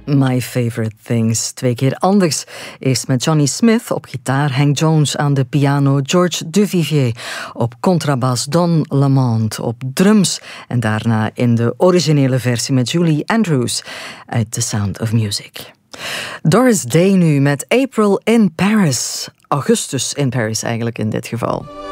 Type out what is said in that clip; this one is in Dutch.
My Favorite Things. 2 keer anders. Eerst met Johnny Smith op gitaar, Hank Jones aan de piano, George Duvivier op contrabas, Don Lamont op drums en daarna in de originele versie met Julie Andrews uit The Sound of Music. Doris Day nu met April in Paris. Augustus in Paris eigenlijk in dit geval.